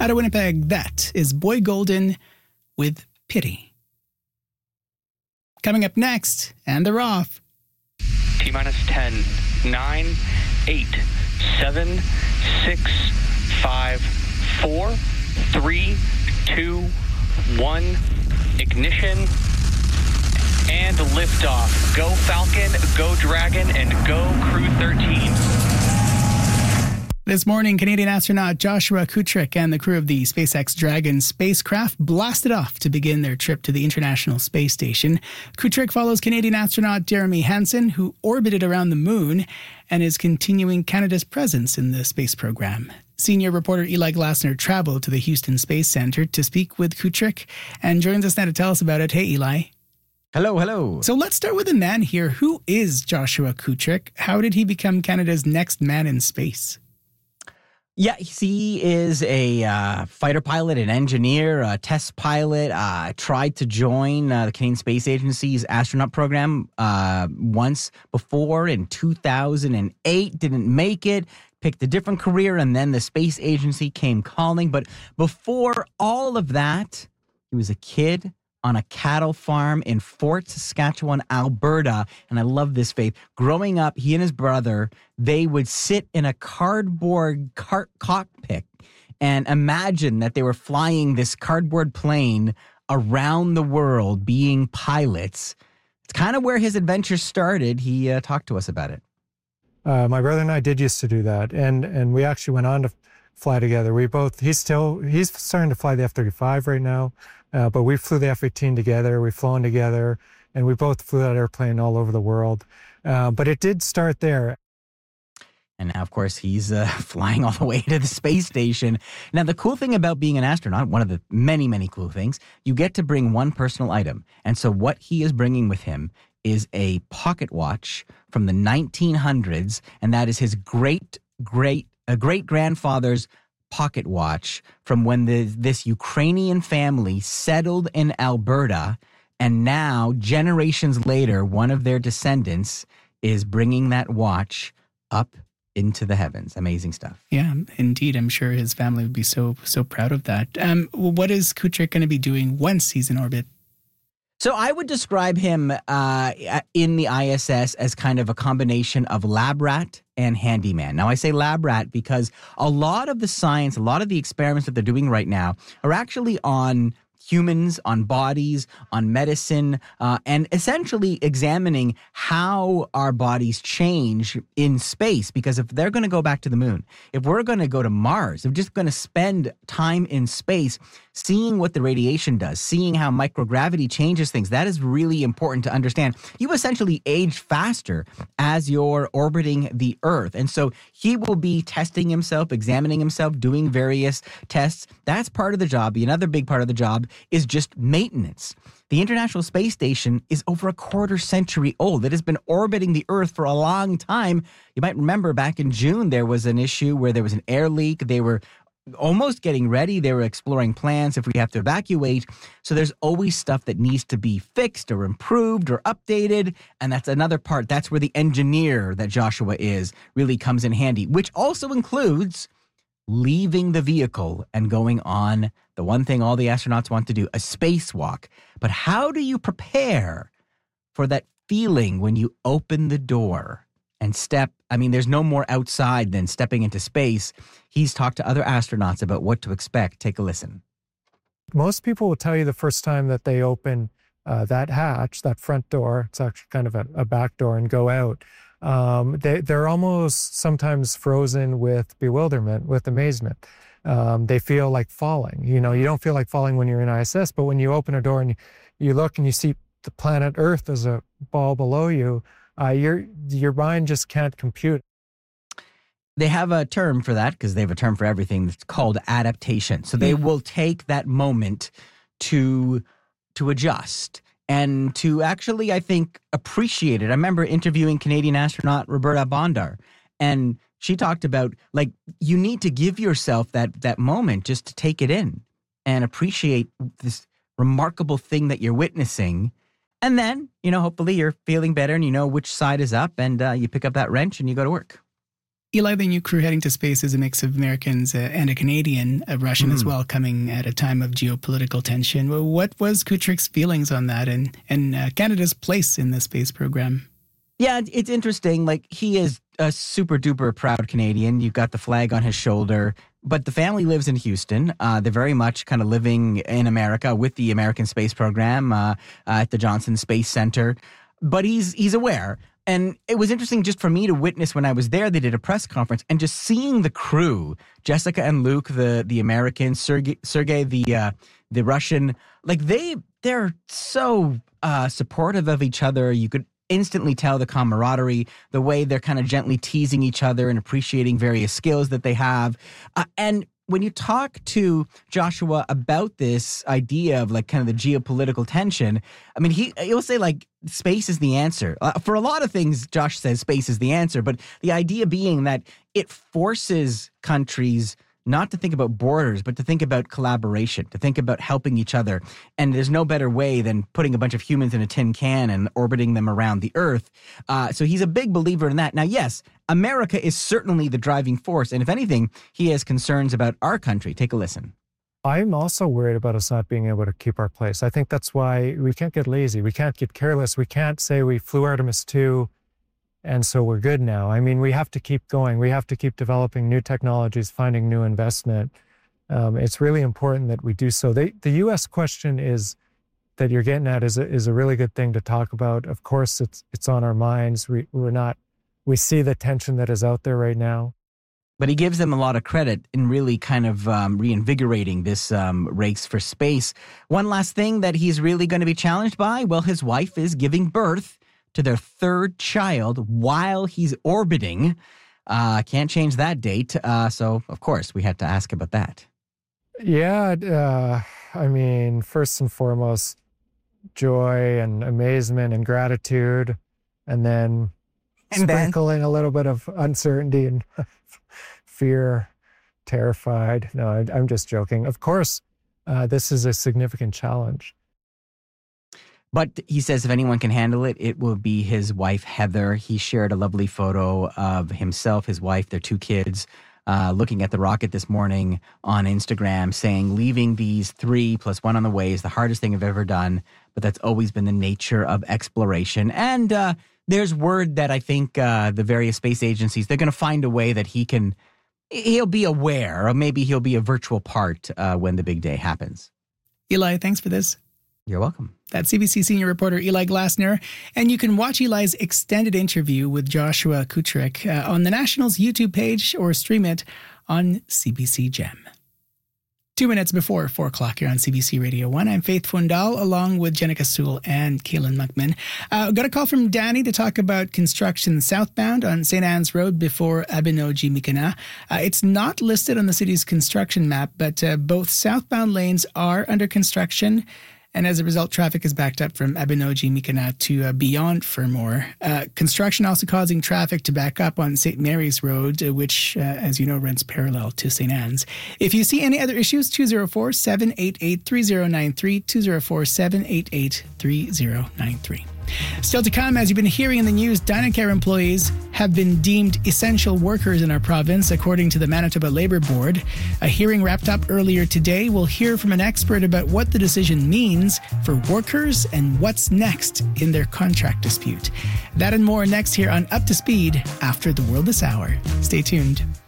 Out of Winnipeg, that is Boy Golden with Pity. Coming up next, and they're off. T-minus 10, 9, 8, 7, 6, 5, 4, 3, 2, 1, ignition, and liftoff. Go Falcon, go Dragon, and go Crew 13. This morning, Canadian astronaut Joshua Kutrick and the crew of the SpaceX Dragon spacecraft blasted off to begin their trip to the International Space Station. Kutrick follows Canadian astronaut Jeremy Hansen, who orbited around the moon and is continuing Canada's presence in the space program. Senior reporter Eli Glasner traveled to the Houston Space Center to speak with Kutrick and joins us now to tell us about it. Hey, Eli. Hello. So let's start with the man here. Who is Joshua Kutrick? How did he become Canada's next man in space? Yeah, he is a fighter pilot, an engineer, a test pilot, tried to join the Canadian Space Agency's astronaut program once before in 2008, didn't make it, picked a different career, and then the Space Agency came calling. But before all of that, he was a kid on a cattle farm in Fort Saskatchewan, Alberta. And I love this, Faith. Growing up, he and his brother, they would sit in a cardboard cockpit and imagine that they were flying this cardboard plane around the world being pilots. It's kind of where his adventure started. He talked to us about it. My brother and I did used to do that. And we actually went on to fly together. He's starting to fly the F-35 right now. But we flew the F-18 together, we've flown together, and we both flew that airplane all over the world. But it did start there. And now, of course, he's flying all the way to the space station. Now, the cool thing about being an astronaut, one of the many, many cool things, you get to bring one personal item. And so what he is bringing with him is a pocket watch from the 1900s, and that is his great-grandfather's pocket watch from when this Ukrainian family settled in Alberta, and now, generations later, one of their descendants is bringing that watch up into the heavens. Amazing stuff. Yeah, indeed. I'm sure his family would be so proud of that. What is Kutrick going to be doing once he's in orbit? So I would describe him in the ISS as kind of a combination of lab rat and handyman. Now, I say lab rat because a lot of the science, a lot of the experiments that they're doing right now are actually on humans, on bodies, on medicine, and essentially examining how our bodies change in space. Because if they're going to go back to the moon, if we're going to go to Mars, if we're just going to spend time in space, seeing what the radiation does, seeing how microgravity changes things, that is really important to understand. You essentially age faster as you're orbiting the Earth. And so he will be testing himself, examining himself, doing various tests. That's part of the job. Another big part of the job is just maintenance. The International Space Station is over a quarter century old. It has been orbiting the Earth for a long time. You might remember back in June, there was an issue where there was an air leak. They were almost getting ready. They were exploring plans if we have to evacuate. So there's always stuff that needs to be fixed or improved or updated. And that's another part. That's where the engineer that Joshua is really comes in handy, which also includes leaving the vehicle and going on the one thing all the astronauts want to do, a spacewalk. But how do you prepare for that feeling when you open the door and step? I mean, there's no more outside than stepping into space. He's talked to other astronauts about what to expect. Take a listen. Most people will tell you the first time that they open that hatch, that front door, it's actually kind of a back door, and go out. They're almost sometimes frozen with bewilderment, with amazement. They feel like falling. You don't feel like falling when you're in ISS, but when you open a door and you look and you see the planet Earth as a ball below you, your mind just can't compute. They have a term for that because they have a term for everything that's called adaptation. So they will take that moment to adjust and to actually, I think, appreciate it. I remember interviewing Canadian astronaut Roberta Bondar, and she talked about, like, you need to give yourself that moment just to take it in and appreciate this remarkable thing that you're witnessing. And then, hopefully you're feeling better and you know which side is up, and you pick up that wrench and you go to work. Eli, the new crew heading to space is a mix of Americans and a Canadian, a Russian as well, coming at a time of geopolitical tension. What was Kutryak's feelings on that and Canada's place in the space program? Yeah, it's interesting. Like, he is a super duper proud Canadian. You've got the flag on his shoulder, but the family lives in Houston. They're very much kind of living in America with the American space program at the Johnson Space Center. But he's aware. And it was interesting just for me to witness when I was there. They did a press conference and just seeing the crew, Jessica and Luke, the American, Sergey, the Russian, like they're so supportive of each other. You could instantly tell the camaraderie, the way they're kind of gently teasing each other and appreciating various skills that they have. And when you talk to Joshua about this idea of like kind of the geopolitical tension, I mean, he'll say like space is the answer. For a lot of things, Josh says space is the answer, but the idea being that it forces countries not to think about borders, but to think about collaboration, to think about helping each other. And there's no better way than putting a bunch of humans in a tin can and orbiting them around the Earth. So he's a big believer in that. Now, yes, America is certainly the driving force. And if anything, he has concerns about our country. Take a listen. I'm also worried about us not being able to keep our place. I think that's why we can't get lazy. We can't get careless. We can't say we flew Artemis 2 and so we're good now. I mean, we have to keep going. We have to keep developing new technologies, finding new investment. It's really important that we do so. The U.S. question is that you're getting at is a really good thing to talk about. Of course, it's on our minds. We see the tension that is out there right now. But he gives them a lot of credit in really kind of reinvigorating this race for space. One last thing that he's really going to be challenged by, well, his wife is giving birth to their third child while he's orbiting. Can't change that date. So, of course, we had to ask about that. Yeah, I mean, first and foremost, joy and amazement and gratitude, and then sprinkling a little bit of uncertainty and fear, terrified. No, I'm just joking. Of course, this is a significant challenge. But he says if anyone can handle it, it will be his wife, Heather. He shared a lovely photo of himself, his wife, their two kids, looking at the rocket this morning on Instagram, saying leaving these 3 + 1 on the way is the hardest thing I've ever done, but that's always been the nature of exploration. And there's word that I think the various space agencies, they're going to find a way that he'll be aware, or maybe he'll be a virtual part when the big day happens. Eli, thanks for this. You're welcome. That's CBC senior reporter Eli Glasner. And you can watch Eli's extended interview with Joshua Kutryk on the National's YouTube page or stream it on CBC Gem. 2 minutes before 4 o'clock here on CBC Radio 1. I'm Faith Fundal along with Jenica Sewell and Kaylin Muckman. Got a call from Danny to talk about construction southbound on St. Anne's Road before Abinogi-Mikina. It's not listed on the city's construction map, but both southbound lanes are under construction. And as a result, traffic is backed up from Abinogi-Mikina to beyond Fermor. Construction also causing traffic to back up on St. Mary's Road, which, as you know, runs parallel to St. Anne's. If you see any other issues, 204-788-3093, 204-788-3093. Still to come, as you've been hearing in the news, Dynacare employees have been deemed essential workers in our province, according to the Manitoba Labour Board. A hearing wrapped up earlier today. We'll hear from an expert about what the decision means for workers and what's next in their contract dispute. That and more next here on Up to Speed after the World This Hour. Stay tuned.